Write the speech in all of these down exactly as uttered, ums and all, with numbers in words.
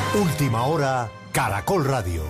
Última hora, Caracol Radio.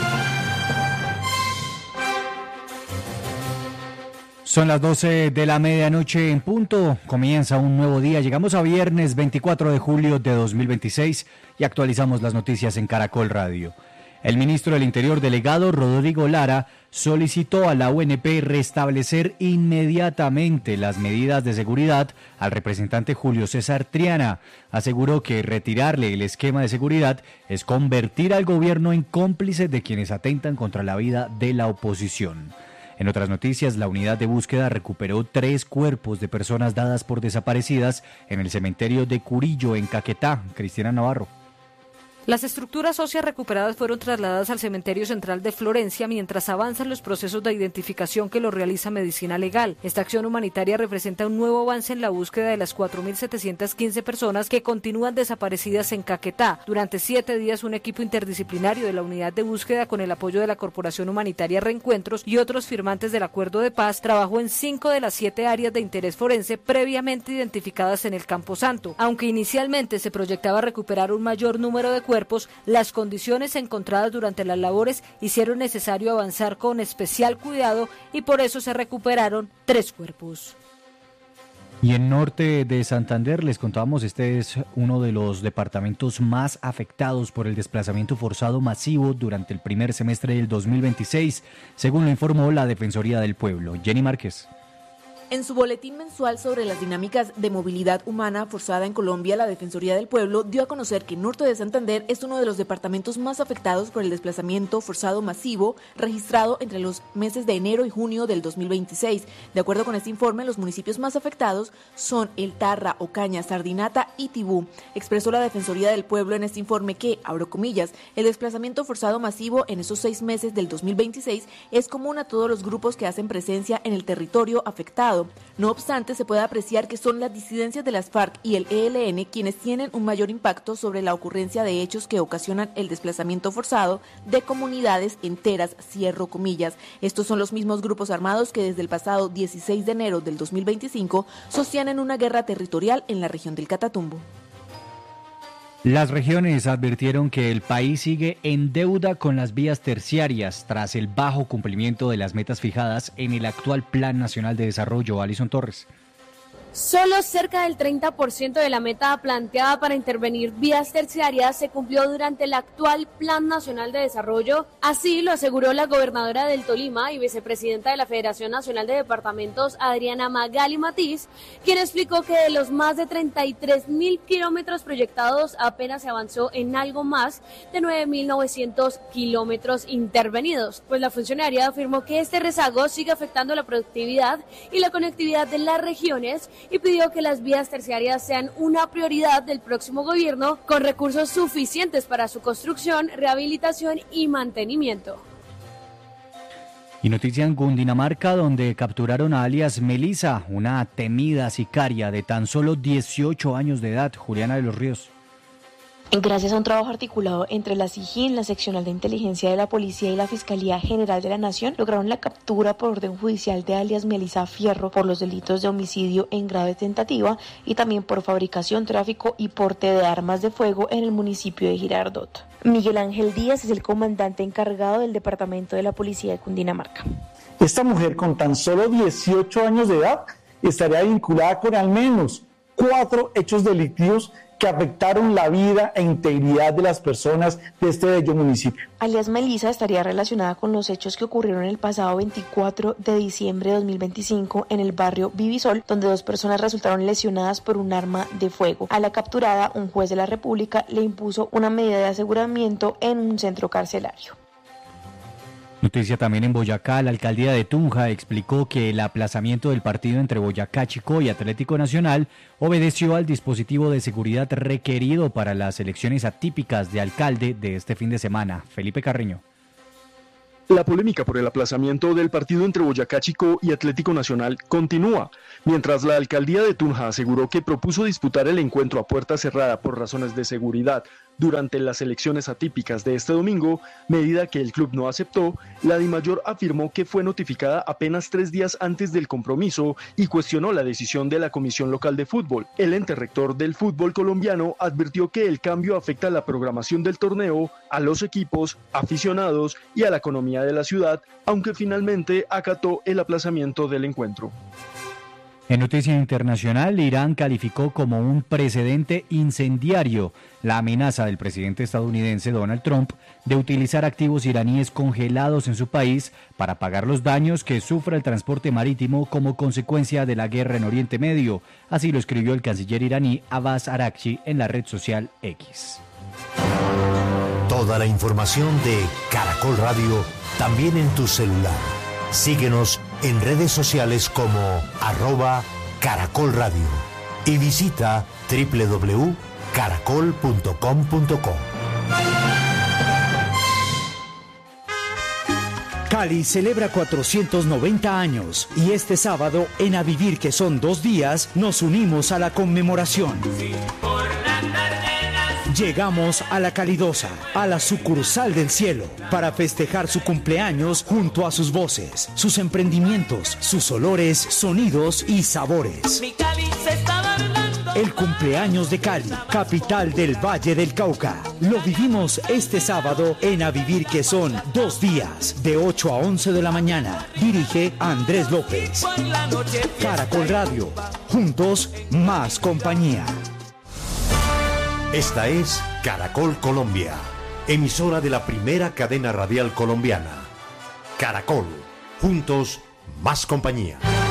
Son las doce de la medianoche en punto, comienza un nuevo día, llegamos a viernes veinticuatro de julio de dos mil veintiséis y actualizamos las noticias en Caracol Radio. El ministro del Interior delegado Rodrigo Lara solicitó a la U N P restablecer inmediatamente las medidas de seguridad al representante Julio César Triana. Aseguró que retirarle el esquema de seguridad es convertir al gobierno en cómplice de quienes atentan contra la vida de la oposición. En otras noticias, la unidad de búsqueda recuperó tres cuerpos de personas dadas por desaparecidas en el cementerio de Curillo, en Caquetá. Cristina Navarro. Las estructuras óseas recuperadas fueron trasladadas al cementerio central de Florencia mientras avanzan los procesos de identificación que lo realiza Medicina Legal. Esta acción humanitaria representa un nuevo avance en la búsqueda de las cuatro mil setecientas quince personas que continúan desaparecidas en Caquetá. Durante siete días, un equipo interdisciplinario de la unidad de búsqueda, con el apoyo de la Corporación Humanitaria Reencuentros y otros firmantes del Acuerdo de Paz, trabajó en cinco de las siete áreas de interés forense previamente identificadas en el Camposanto. Aunque inicialmente se proyectaba recuperar un mayor número de cuerpos, Cuerpos, las condiciones encontradas durante las labores hicieron necesario avanzar con especial cuidado y por eso se recuperaron tres cuerpos. Y en norte de Santander les contábamos, este es uno de los departamentos más afectados por el desplazamiento forzado masivo durante el primer semestre del dos mil veintiséis, según lo informó la Defensoría del Pueblo. Jenny Márquez. En su boletín mensual sobre las dinámicas de movilidad humana forzada en Colombia, la Defensoría del Pueblo dio a conocer que Norte de Santander es uno de los departamentos más afectados por el desplazamiento forzado masivo registrado entre los meses de enero y junio del dos mil veintiséis. De acuerdo con este informe, los municipios más afectados son El Tarra, Ocaña, Sardinata y Tibú. Expresó la Defensoría del Pueblo en este informe que, abro comillas, el desplazamiento forzado masivo en esos seis meses del dos mil veintiséis es común a todos los grupos que hacen presencia en el territorio afectado. No obstante, se puede apreciar que son las disidencias de las FARC y el E L N quienes tienen un mayor impacto sobre la ocurrencia de hechos que ocasionan el desplazamiento forzado de comunidades enteras, cierro comillas. Estos son los mismos grupos armados que desde el pasado dieciséis de enero del dos mil veinticinco sostienen una guerra territorial en la región del Catatumbo. Las regiones advirtieron que el país sigue en deuda con las vías terciarias tras el bajo cumplimiento de las metas fijadas en el actual Plan Nacional de Desarrollo. Alison Torres. Solo cerca del treinta por ciento de la meta planteada para intervenir vías terciarias se cumplió durante el actual Plan Nacional de Desarrollo. Así lo aseguró la gobernadora del Tolima y vicepresidenta de la Federación Nacional de Departamentos, Adriana Magali Matiz, quien explicó que de los más de treinta y tres mil kilómetros proyectados apenas se avanzó en algo más de nueve mil novecientos kilómetros intervenidos. Pues la funcionaria afirmó que este rezago sigue afectando la productividad y la conectividad de las regiones y pidió que las vías terciarias sean una prioridad del próximo gobierno con recursos suficientes para su construcción, rehabilitación y mantenimiento. Y noticia en Cundinamarca, donde capturaron a alias Melisa, una temida sicaria de tan solo dieciocho años de edad. Juliana de los Ríos. Gracias a un trabajo articulado entre la SIJIN, la Seccional de Inteligencia de la Policía y la Fiscalía General de la Nación, lograron la captura por orden judicial de alias Melisa Fierro por los delitos de homicidio en grave tentativa y también por fabricación, tráfico y porte de armas de fuego en el municipio de Girardot. Miguel Ángel Díaz es el comandante encargado del Departamento de la Policía de Cundinamarca. Esta mujer con tan solo dieciocho años de edad estaría vinculada con al menos cuatro hechos delictivos que afectaron la vida e integridad de las personas de este bello municipio. Alias Melisa estaría relacionada con los hechos que ocurrieron el pasado veinticuatro de diciembre de dos mil veinticinco en el barrio Vivisol, donde dos personas resultaron lesionadas por un arma de fuego. A la capturada, un juez de la República le impuso una medida de aseguramiento en un centro carcelario. Noticia también en Boyacá, la alcaldía de Tunja explicó que el aplazamiento del partido entre Boyacá Chicó y Atlético Nacional obedeció al dispositivo de seguridad requerido para las elecciones atípicas de alcalde de este fin de semana. Felipe Carreño. La polémica por el aplazamiento del partido entre Boyacá Chicó y Atlético Nacional continúa, mientras la alcaldía de Tunja aseguró que propuso disputar el encuentro a puerta cerrada por razones de seguridad, Durante las elecciones atípicas de este domingo, medida que el club no aceptó, la DIMAYOR afirmó que fue notificada apenas tres días antes del compromiso y cuestionó la decisión de la Comisión Local de Fútbol. El ente rector del fútbol colombiano advirtió que el cambio afecta a la programación del torneo, a los equipos, aficionados y a la economía de la ciudad, aunque finalmente acató el aplazamiento del encuentro. En noticia internacional, Irán calificó como un precedente incendiario la amenaza del presidente estadounidense Donald Trump de utilizar activos iraníes congelados en su país para pagar los daños que sufra el transporte marítimo como consecuencia de la guerra en Oriente Medio. Así lo escribió el canciller iraní Abbas Araghchi en la red social X. Toda la información de Caracol Radio también en tu celular. Síguenos en redes sociales como arroba Caracol Radio y visita doble u doble u doble u punto caracol punto com punto co. Cali celebra cuatrocientos noventa años y este sábado en A Vivir que son dos días nos unimos a la conmemoración. Llegamos a La Calidosa, a la sucursal del cielo, para festejar su cumpleaños junto a sus voces, sus emprendimientos, sus olores, sonidos y sabores. El cumpleaños de Cali, capital del Valle del Cauca. Lo vivimos este sábado en A Vivir que son dos días, de ocho a once de la mañana. Dirige Andrés López. Caracol Radio, juntos más compañía. Esta es Caracol Colombia, emisora de la primera cadena radial colombiana. Caracol, juntos más compañía.